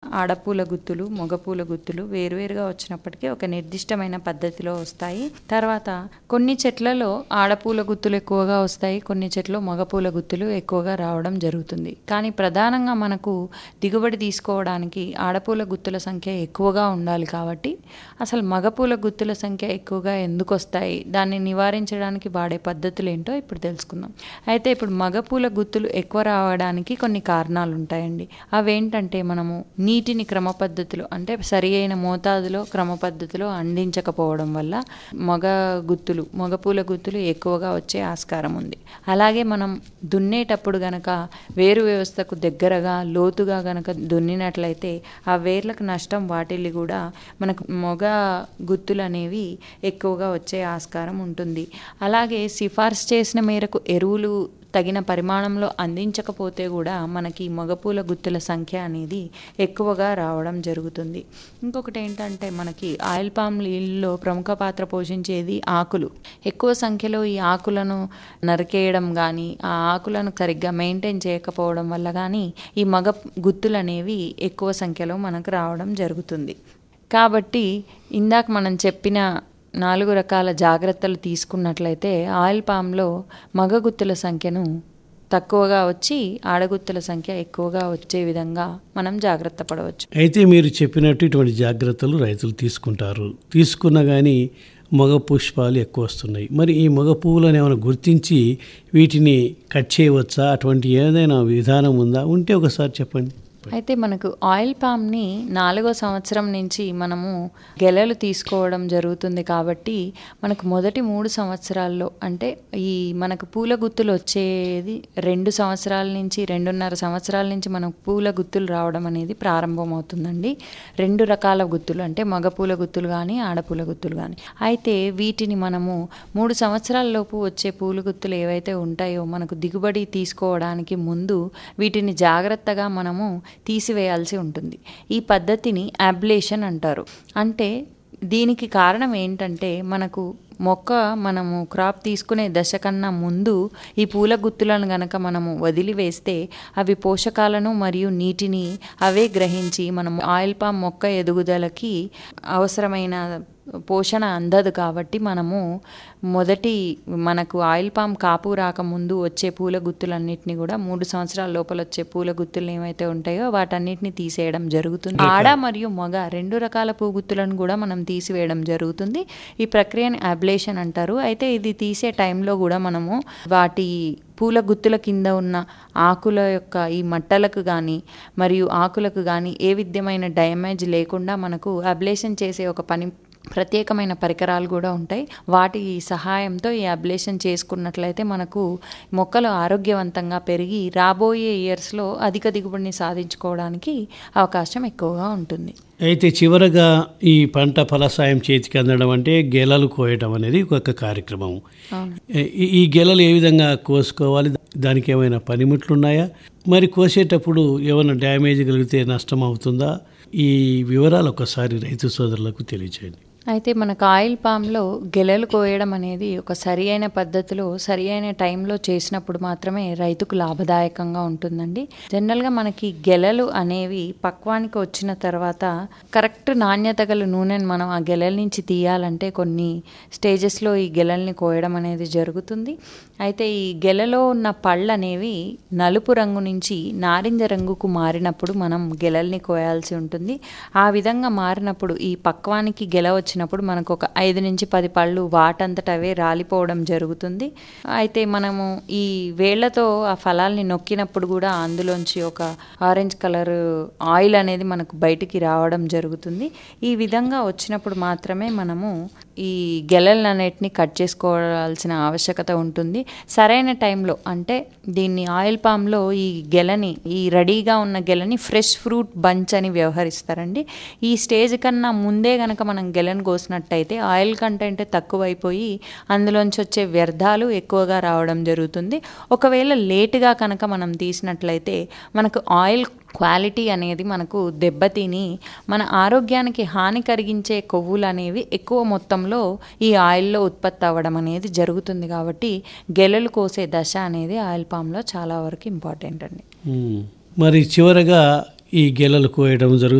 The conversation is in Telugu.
ఆడపూల గుత్తులు, మగపూల గుత్తులు వేరువేరుగా వచ్చినప్పటికీ ఒక నిర్దిష్టమైన పద్ధతిలో వస్తాయి. తర్వాత కొన్ని చెట్లలో ఆడపూల గుత్తులు ఎక్కువగా వస్తాయి, కొన్ని చెట్లు మగపూల గుత్తులు ఎక్కువగా రావడం జరుగుతుంది. కానీ ప్రధానంగా మనకు దిగుబడి తీసుకోవడానికి ఆడపూల గుత్తుల సంఖ్య ఎక్కువగా ఉండాలి. కాబట్టి అసలు మగపూల గుత్తుల సంఖ్య ఎక్కువగా ఎందుకు వస్తాయి, దాన్ని నివారించడానికి వాడే పద్ధతులు ఏంటో ఇప్పుడు తెలుసుకుందాం. అయితే ఇప్పుడు మగపూల గుత్తులు ఎక్కువ రావడానికి కొన్ని కారణాలు ఉంటాయండి. అవేంటంటే మనము నీటిని క్రమ పద్ధతిలో అంటే సరి అయిన మోతాదులో క్రమ పద్ధతిలో అందించకపోవడం వల్ల మగపూల గుత్తులు ఎక్కువగా వచ్చే ఆస్కారం ఉంది. అలాగే మనం దున్నేటప్పుడు గనక వేరు వ్యవస్థకు దగ్గరగా లోతుగా గనక దున్నినట్లయితే ఆ వేర్లకు నష్టం వాటిల్లి కూడా మనకు మగ గుత్తులు అనేవి ఎక్కువగా వచ్చే ఆస్కారం ఉంటుంది. అలాగే సిఫార్సు చేసిన మేరకు ఎరువులు తగిన పరిమాణంలో అందించకపోతే కూడా మనకి మగపూల గుత్తుల సంఖ్య అనేది ఎక్కువగా రావడం జరుగుతుంది. ఇంకొకటి ఏంటంటే మనకి ఆయిల్ పామ్ లీల్లో ప్రముఖ పాత్ర పోషించేది ఆకులు. ఎక్కువ సంఖ్యలో ఈ ఆకులను నరికేయడం కానీ ఆ ఆకులను సరిగ్గా మెయింటైన్ చేయకపోవడం వల్ల కానీ ఈ మగ గుత్తులు అనేవి ఎక్కువ సంఖ్యలో మనకు రావడం జరుగుతుంది. కాబట్టి ఇందాక మనం చెప్పిన 4 రకాల జాగ్రత్తలు తీసుకున్నట్లయితే ఆయిల్ పామ్లో మగ గుత్తుల సంఖ్యను తక్కువగా వచ్చి ఆడగుత్తుల సంఖ్య ఎక్కువగా వచ్చే విధంగా మనం జాగ్రత్త పడవచ్చు. అయితే మీరు చెప్పినట్టు ఇటువంటి జాగ్రత్తలు రైతులు తీసుకున్నా కానీ మగ పుష్పాలు ఎక్కువ వస్తున్నాయి. మరి ఈ మగ పువ్వులను ఏమైనా గుర్తించి వీటిని కట్ చేయవచ్చా? అటువంటి ఏదైనా విధానం ఉందా? ఉంటే ఒకసారి చెప్పండి. అయితే మనకు ఆయిల్ పామ్ని 4వ సంవత్సరం నుంచి మనము గెలలు తీసుకోవడం జరుగుతుంది. కాబట్టి మనకు మొదటి 3 సంవత్సరాల్లో అంటే ఈ మనకు పూల గుత్తులు వచ్చేది 2 సంవత్సరాల నుంచి 2.5 సంవత్సరాల నుంచి మనకు పూల గుత్తులు రావడం అనేది ప్రారంభమవుతుందండి. 2 రకాల గుత్తులు అంటే మగ పూల గుత్తులు కానీ ఆడపూల గుత్తులు కానీ. అయితే వీటిని మనము 3 సంవత్సరాల లోపు వచ్చే పూల గుత్తులు ఏవైతే ఉంటాయో మనకు దిగుబడి తీసుకోవడానికి ముందు వీటిని జాగ్రత్తగా మనము తీసివేయాల్సి ఉంటుంది. ఈ పద్ధతిని అబ్లేషన్ అంటారు. అంటే దీనికి కారణం ఏంటంటే మనము క్రాప్ తీసుకునే దశ కన్నా ముందు ఈ పూల గుత్తులను గనక మనము వదిలివేస్తే అవి పోషకాలను మరియు నీటిని అవే గ్రహించి మనము ఆయిల్ పామ్ మొక్క ఎదుగుదలకి అవసరమైన పోషణ అందదు. కాబట్టి మనకు ఆయిల్ పామ్ కాపు రాకముందు వచ్చే పూల గుత్తులన్నిటిని కూడా 3 సంవత్సరాల లోపల వచ్చే పూల గుత్తులు ఏమైతే ఉంటాయో వాటన్నిటిని తీసేయడం జరుగుతుంది. ఆడ మరియు మగ 2 రకాల పూ గుత్తులను కూడా మనం తీసివేయడం జరుగుతుంది. ఈ ప్రక్రియని అబ్లేషన్ అంటారు. అయితే ఇది తీసే టైంలో కూడా మనము వాటి పూల గుత్తుల కింద ఉన్న ఆకుల యొక్క ఈ మట్టలకు కానీ మరియు ఆకులకు కానీ ఏ విధమైన డ్యామేజ్ లేకుండా మనకు అబ్లేషన్ చేసే ఒక ప్రత్యేకమైన పరికరాలు కూడా ఉంటాయి. వాటి సహాయంతో ఈ అబ్లేషన్ చేసుకున్నట్లయితే మనకు మొక్కలు ఆరోగ్యవంతంగా పెరిగి రాబోయే ఇయర్స్లో అధిక దిగుబడిని సాధించుకోవడానికి అవకాశం ఎక్కువగా ఉంటుంది. అయితే చివరగా ఈ పంట ఫలసాయం చేతికి అందడం అంటే గెలలు కోయడం అనేది ఒక కార్యక్రమం. ఈ గెలలు ఏ విధంగా కోసుకోవాలి, దానికి ఏమైనా పనిముట్లు ఉన్నాయా, మరి కోసేటప్పుడు ఏమైనా డ్యామేజ్ కలిగితే నష్టం అవుతుందా? ఈ వివరాలు ఒకసారి రైతు సోదరులకు తెలియజేయండి. అయితే మనకు ఆయిల్ పామ్లో గెలలు కోయడం అనేది ఒక సరి అయిన పద్ధతిలో సరి అయిన టైంలో చేసినప్పుడు మాత్రమే రైతుకు లాభదాయకంగా ఉంటుందండి. జనరల్గా మనకి గెలలు అనేవి పక్వానికి వచ్చిన తర్వాత కరెక్ట్ నాణ్యత గల నూనెను మనం ఆ గెలల నుంచి తీయాలంటే కొన్ని స్టేజెస్లో ఈ గెలల్ని కోయడం అనేది జరుగుతుంది. అయితే ఈ గెలలో ఉన్న పళ్ళు అనేవి నలుపు రంగు నుంచి నారింజ రంగుకు మారినప్పుడు మనం గెలల్ని కోయాల్సి ఉంటుంది. ఆ విధంగా మారినప్పుడు ఈ పక్వానికి గెల వచ్చినప్పుడు మనకు ఒక 5 నుంచి 10 పళ్ళు వాటంతట అవే రాలిపోవడం జరుగుతుంది. అయితే మనము ఈ వేళ్లతో ఆ ఫలాల్ని నొక్కినప్పుడు కూడా అందులోంచి ఒక ఆరెంజ్ కలర్ ఆయిల్ అనేది మనకు బయటికి రావడం జరుగుతుంది. ఈ విధంగా వచ్చినప్పుడు మాత్రమే మనము ఈ గెలలన్నిటిని కట్ చేసుకోవాల్సిన ఆవశ్యకత ఉంటుంది. సరైన టైంలో అంటే దీన్ని ఆయిల్ పామ్లో ఈ రెడీగా ఉన్న గెలని ఫ్రెష్ ఫ్రూట్ బంచ్ అని వ్యవహరిస్తారండి. ఈ స్టేజ్ కన్నా ముందే గనక మనం గెలను కోసినట్టయితే ఆయిల్ కంటెంట్ తక్కువైపోయి అందులోంచి వచ్చే వ్యర్థాలు ఎక్కువగా రావడం జరుగుతుంది. ఒకవేళ లేటుగా కనుక మనం తీసినట్లయితే మనకు ఆయిల్ క్వాలిటీ అనేది మనకు దెబ్బతిని మన ఆరోగ్యానికి హాని కలిగించే కొవ్వులు అనేవి ఎక్కువ మొత్తంలో ఈ ఆయిల్లో ఉత్పత్తి అవ్వడం అనేది జరుగుతుంది. కాబట్టి గెలలు కోసే దశ అనేది ఆయిల్ పామ్లో చాలా వరకు ఇంపార్టెంట్ అండి. మరి చివరగా ఈ గెలలు కోయడం జరుగుతుంది.